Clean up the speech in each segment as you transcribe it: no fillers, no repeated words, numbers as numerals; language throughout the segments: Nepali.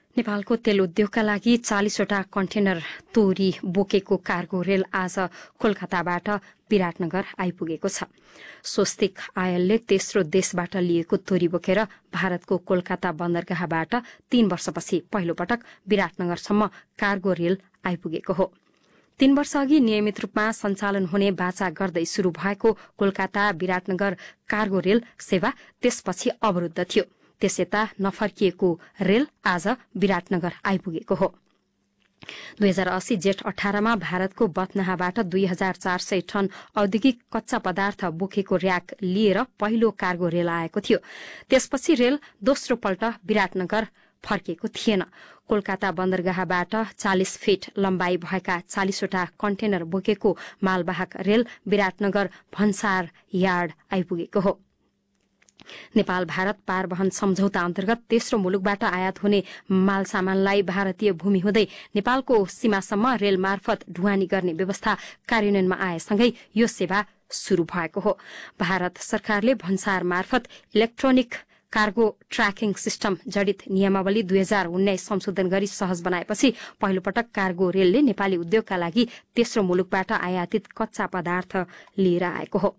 नेपालको तेल उद्योगका लागि 40वटा कन्टेनर तोरी बोकेको कार्गो रेल आज कोलकाताबाट विराटनगर आइपुगेको छ। स्वस्तिक आयलले तेस्रो देशबाट लिएको तोरी बोकेर भारतको कोलकाता बन्दरगाहबाट 3 वर्षपछि पहिलो पटक विराटनगरसम्म कार्गो रेल आइपुगेको हो। 3 वर्ष अघि नियमित रूपमा सञ्चालन हुने बाचा गर्दै शुरू भएको कोलकाता विराटनगर कार्गो रेल सेवा त्यसपछि अवरुद्ध थियो। त्यसयता नफर्किएको रेल आज विराटनगर आइपुगेको हो। 2080 जेठ 18 मा भारतको बथनाहाबाट 2400 टन औद्योगिक कच्चा पदार्थ बोकेको र्याक लिएर पहिलो कार्गो रेल आएको थियो। त्यसपछि रेल दोस्रो पल्ट विराटनगर फर्केको थिएन। कोलकाता बन्दरगाहबाट 40 फिट लम्बाई भएका 40वटा कन्टेनर बोकेको मालवाहक रेल विराटनगर भन्सार यार्ड आइपुगेको हो। नेपाल भारत पारवहन सम्झौता अन्तर्गत तेस्रो मुलुकबाट आयात हुने माल सामानलाई भारतीय भूमि हुँदै नेपालको सीमासम्म रेल मार्फत ढुवानी गर्ने व्यवस्था कार्यान्वयनमा आएसँगै यो सेवा शुरू भएको हो। भारत सरकारले भन्सार मार्फत इलेक्ट्रोनिक कार्गो ट्र्याकिङ सिस्टम जडित नियमावली 2019 संशोधन गरी सहज बनाएपछि पहिलो पटक कार्गो रेलले नेपाली उद्योगका लागि तेस्रो मुलुकबाट आयातित कच्चा पदार्थ लिएर आएको हो।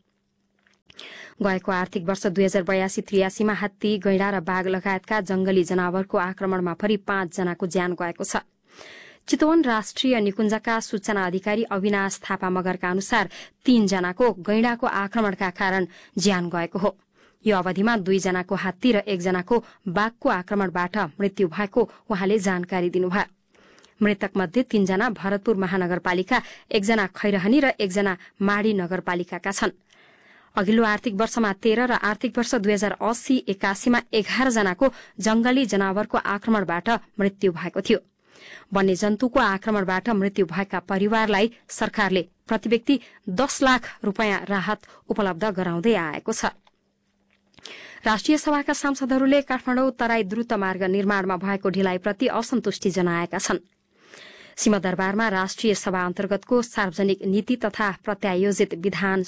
गएको आर्थिक वर्ष 2082-83 मा हात्ती, गैंडा र बाघ लगायतका जंगली जनावरको आक्रमणमा परि 5 जनाको ज्यान गएको छ। चितवन राष्ट्रिय निकुञ्जका सूचना अधिकारी अविनाश थापा मगरका अनुसार 3 जनाको गैंडाको आक्रमणका कारण ज्यान गएको हो। यो अवधिमा 2 जनाको हात्ती र 1 जनाको बाघको आक्रमणबाट मृत्यु भएको उहाँले जानकारी दिनुभयो। मृतक मध्ये 3 जना भरतपुर महानगरपालिका, 1 जना खैरहनी र 1 जना माडी नगरपालिकाका छन्। अघिल्लो आर्थिक वर्षमा 13 र आर्थिक वर्ष 2080-81 मा 11 जनाको जंगली जनावरको आक्रमणबाट मृत्यु भएको थियो। वन्यजन्तुको आक्रमणबाट मृत्यु भएका परिवारलाई सरकारले प्रतिव्यक्ति 10 लाख रूपैयाँ राहत उपलब्ध गराउँदै आएको छ। राष्ट्रिय सभाका सांसदहरूले काठमाडौँ तराई द्रुत मार्ग निर्माणमा भएको ढिलाइप्रति असन्तुष्टि जनाएका छन्। सिंहदरबारमा राष्ट्रिय सभा अन्तर्गतको सार्वजनिक नीति तथा प्रत्यायोजित विधायन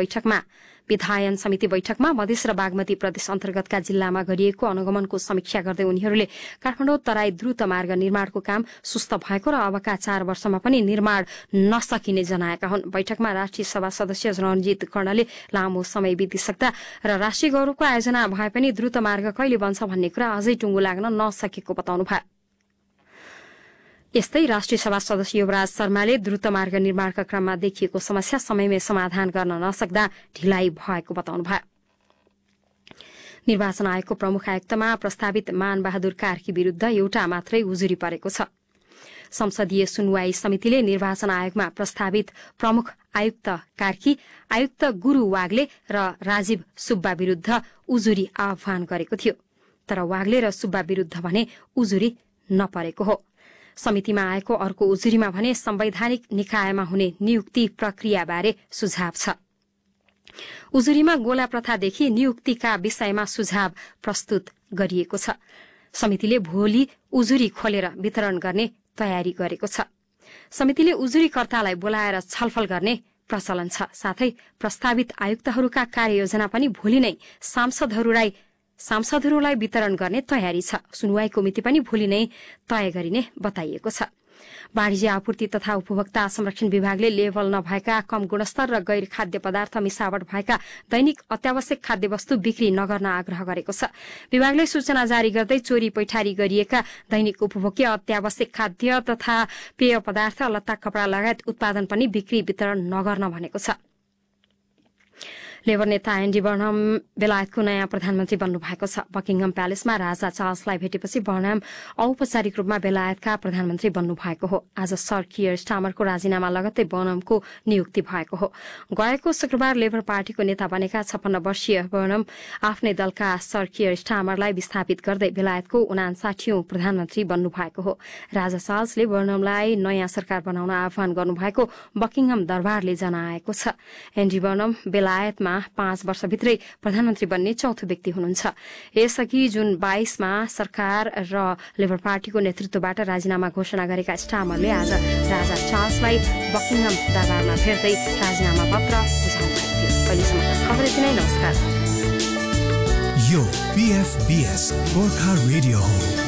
समिति बैठकमा मधेस र बागमती प्रदेश अन्तर्गतका जिल्लामा गरिएको अनुगमनको समीक्षा गर्दै उनीहरूले काठमाडौँ तराई द्रुत मार्ग निर्माणको काम सुस्त भएको र अबका 4 वर्षमा पनि निर्माण नसकिने जनाएका हुन्। बैठकमा राष्ट्रिय सभा सदस्य रणजित कर्णले लामो समय बितिसक्दा र राष्ट्रिय गौरवको आयोजना भए पनि द्रुत मार्ग कहिले बन्छ भन्ने कुरा अझै टुङ्गो लाग्न नसकेको बताउनुभयो। यस्तै राष्ट्रिय सभा सदस्य युवराज शर्माले द्रुत मार्ग निर्माणका क्रममा देखिएको समस्या समयमै समाधान गर्न नसक्दा ढिलाइ भएको बताउनुभयो। निर्वाचन आयोगको प्रमुख आयुक्तमा प्रस्तावित मानबहादुर कार्की विरूद्ध एउटा मात्रै उजुरी परेको छ। संसदीय सुनवाई समितिले निर्वाचन आयोगमा प्रस्तावित प्रमुख आयुक्त कार्की, आयुक्त गुरू वाग्ले र राजीव सुब्बा विरूद्ध उजुरी आह्वान गरेको थियो। तर वाग्ले र सुब्बा विरूद्ध भने उजुरी नपरेको हो। समितिमा आएको अर्को उजुरीमा भने संवैधानिक निकायमा हुने नियुक्ति प्रक्रियाबारे सुझाव छ। उजुरीमा गोला प्रथादेखि नियुक्तिका विषयमा सुझाव प्रस्तुत गरिएको छ। समितिले भोलि उजुरी खोलेर वितरण गर्ने तयारी गरेको छ। समितिले उजुरीकर्तालाई बोलाएर छलफल गर्ने प्रचलन छ। साथै प्रस्तावित आयुक्तहरूका कार्ययोजना पनि भोलि नै सांसदहरूलाई वितरण गर्ने तयारी छ। सुनवाईको मिति पनि भोलि नै तय गरिने बताइएको छ। वाणिज्य आपूर्ति तथा उपभोक्ता संरक्षण विभागले लेबल नभएका कम गुणस्तर र गैर खाद्य पदार्थ मिसावट भएका दैनिक अत्यावश्यक खाद्य वस्तु बिक्री नगर्न आग्रह गरेको छ। विभागले सूचना जारी गर्दै चोरी पैठारी गरिएका दैनिक उपभोग्य अत्यावश्यक खाद्य तथा पेय पदार्थ, लत्ता कपड़ा लगायत उत्पादन पनि बिक्री वितरण नगर्न भनेको छ। लेबर नेता एन्डी बर्नम बेलायतको नयाँ प्रधानमन्त्री बन्नु भएको छ। बकिङहम प्यालेसमा राजा चार्ल्सलाई भेटेपछि बर्नम औपचारिक रूपमा बेलायतका प्रधानमन्त्री बन्नु भएको हो। आज सर कियर स्टामरको राजीनामा लगत्तै बर्नमको नियुक्ति भएको हो। गएको शुक्रबार लेबर पार्टीको नेता बनेका 56 वर्षीय बर्नम आफ्नै दलका सर कियर स्टामरलाई विस्थापित गर्दै बेलायतको 59औं प्रधानमन्त्री बन्नु भएको हो। राजा चार्ल्सले बर्नमलाई नयाँ सरकार बनाउन आह्वान गर्नुभएको बकिङहम दरबारले जनाएको छ। एन्डी बर्नम बेलायतमा 5 वर्षभित्रै प्रधानमन्त्री बन्ने चौथो व्यक्ति हुनुहुन्छ। यसअघि जुन 22 मा सरकार र लेबर पार्टीको नेतृत्वबाट राजीनामा घोषणा गरेका स्टामरले आज राजा चार्ल्सलाई बकिङहम दरबारमा भेट्दै राजीनामा पत्र बुझाउनु भएको थियो। अहिलेसम्म खबर यति नै। नमस्कार। यो PFBS गोर्खा रेडियो हो।